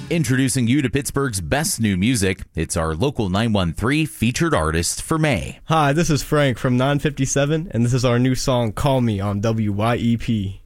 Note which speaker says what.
Speaker 1: Introducing you to Pittsburgh's best new music. It's our Local 913 featured artist for May.
Speaker 2: Hi, this is Frank from 957, and this is our new song, Call Me, on WYEP.